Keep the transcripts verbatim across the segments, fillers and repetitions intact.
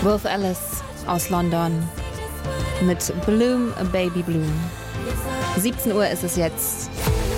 Wolf Alice aus London mit Bloom, Baby Bloom. siebzehn Uhr ist es jetzt.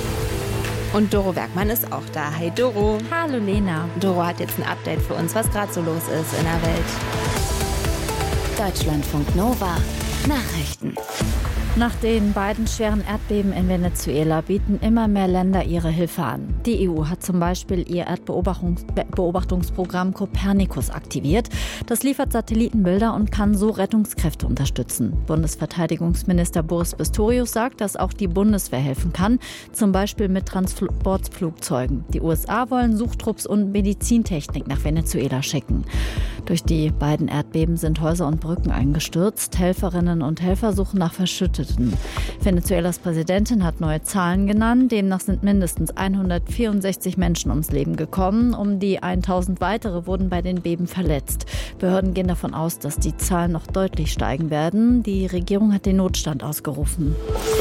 Und Doro Bergmann ist auch da. Hey Doro. Hallo Lena. Doro hat jetzt ein Update für uns, was gerade so los ist in der Welt. Deutschlandfunk Nova Nachrichten. Nach den beiden schweren Erdbeben in Venezuela bieten immer mehr Länder ihre Hilfe an. Die E U hat zum Beispiel ihr Erdbeobachtungsprogramm Copernicus aktiviert. Das liefert Satellitenbilder und kann so Rettungskräfte unterstützen. Bundesverteidigungsminister Boris Pistorius sagt, dass auch die Bundeswehr helfen kann, zum Beispiel mit Transportflugzeugen. Die U S A wollen Suchtrupps und Medizintechnik nach Venezuela schicken. Durch die beiden Erdbeben sind Häuser und Brücken eingestürzt. Helferinnen und Helfer suchen nach Verschütteten. Venezuelas Präsidentin hat neue Zahlen genannt. Demnach sind mindestens hundertvierundsechzig Menschen ums Leben gekommen. Um die tausend weitere wurden bei den Beben verletzt. Behörden gehen davon aus, dass die Zahlen noch deutlich steigen werden. Die Regierung hat den Notstand ausgerufen.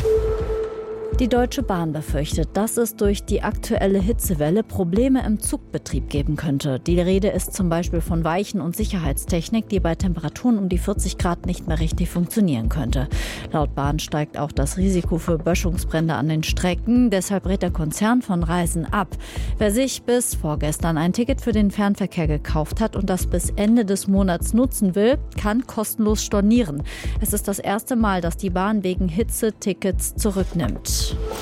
Die Deutsche Bahn befürchtet, dass es durch die aktuelle Hitzewelle Probleme im Zugbetrieb geben könnte. Die Rede ist zum Beispiel von Weichen- und Sicherheitstechnik, die bei Temperaturen um die vierzig Grad nicht mehr richtig funktionieren könnte. Laut Bahn steigt auch das Risiko für Böschungsbrände an den Strecken. Deshalb rät der Konzern von Reisen ab. Wer sich bis vorgestern ein Ticket für den Fernverkehr gekauft hat und das bis Ende des Monats nutzen will, kann kostenlos stornieren. Es ist das erste Mal, dass die Bahn wegen Hitze Tickets zurücknimmt.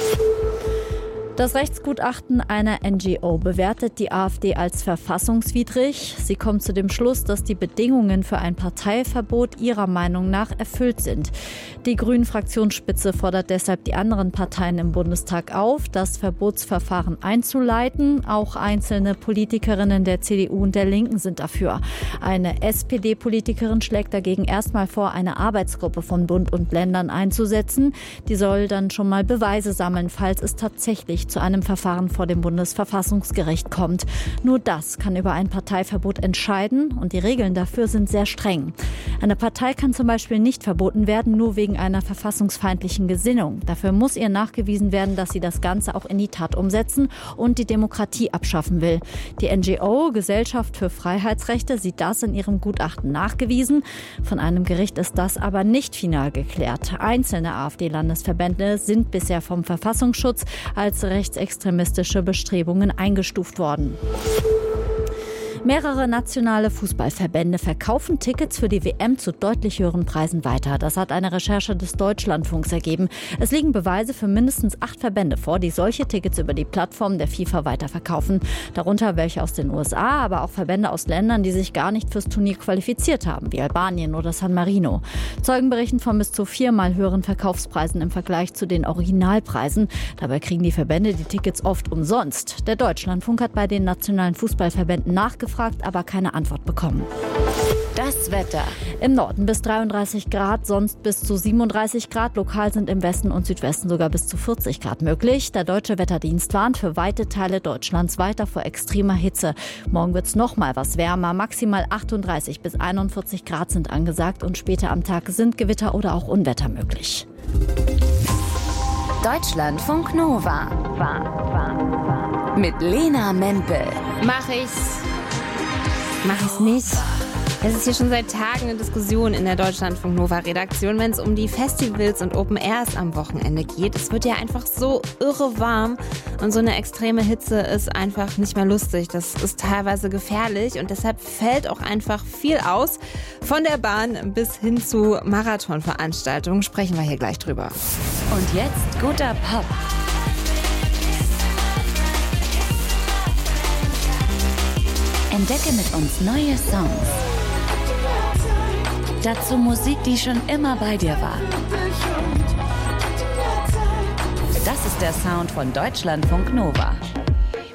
Das Rechtsgutachten einer N G O bewertet die AfD als verfassungswidrig. Sie kommt zu dem Schluss, dass die Bedingungen für ein Parteiverbot ihrer Meinung nach erfüllt sind. Die Grünen-Fraktionsspitze fordert deshalb die anderen Parteien im Bundestag auf, das Verbotsverfahren einzuleiten. Auch einzelne Politikerinnen der C D U und der Linken sind dafür. Eine S P D-Politikerin schlägt dagegen erstmal vor, eine Arbeitsgruppe von Bund und Ländern einzusetzen. Die soll dann schon mal Beweise sammeln, falls es tatsächlich zu einem Verfahren vor dem Bundesverfassungsgericht kommt. Nur das kann über ein Parteiverbot entscheiden und die Regeln dafür sind sehr streng. Eine Partei kann zum Beispiel nicht verboten werden, nur wegen einer verfassungsfeindlichen Gesinnung. Dafür muss ihr nachgewiesen werden, dass sie das Ganze auch in die Tat umsetzen und die Demokratie abschaffen will. Die N G O Gesellschaft für Freiheitsrechte sieht das in ihrem Gutachten nachgewiesen. Von einem Gericht ist das aber nicht final geklärt. Einzelne AfD-Landesverbände sind bisher vom Verfassungsschutz als rechtsextremistische Bestrebungen eingestuft worden. Mehrere nationale Fußballverbände verkaufen Tickets für die W M zu deutlich höheren Preisen weiter. Das hat eine Recherche des Deutschlandfunks ergeben. Es liegen Beweise für mindestens acht Verbände vor, die solche Tickets über die Plattform der FIFA weiterverkaufen. Darunter welche aus den U S A, aber auch Verbände aus Ländern, die sich gar nicht fürs Turnier qualifiziert haben, wie Albanien oder San Marino. Zeugen berichten von bis zu viermal höheren Verkaufspreisen im Vergleich zu den Originalpreisen. Dabei kriegen die Verbände die Tickets oft umsonst. Der Deutschlandfunk hat bei den nationalen Fußballverbänden nachgefragt, aber keine Antwort bekommen. Das Wetter. Im Norden bis dreiunddreißig Grad, sonst bis zu siebenunddreißig Grad. Lokal sind im Westen und Südwesten sogar bis zu vierzig Grad möglich. Der Deutsche Wetterdienst warnt für weite Teile Deutschlands weiter vor extremer Hitze. Morgen wird es noch mal was wärmer. Maximal achtunddreißig bis einundvierzig Grad sind angesagt und später am Tag sind Gewitter oder auch Unwetter möglich. Deutschlandfunk Nova. War, war, war. Mit Lena Mempel. Mach ich's. Mach ich's nicht. Es ist hier schon seit Tagen eine Diskussion in der Deutschlandfunk Nova Redaktion, wenn es um die Festivals und Open Airs am Wochenende geht. Es wird ja einfach so irre warm und so eine extreme Hitze ist einfach nicht mehr lustig. Das ist teilweise gefährlich und deshalb fällt auch einfach viel aus. Von der Bahn bis hin zu Marathonveranstaltungen sprechen wir hier gleich drüber. Und jetzt guter Pop. Entdecke mit uns neue Songs. Dazu Musik, die schon immer bei dir war. Das ist der Sound von Deutschlandfunk Nova.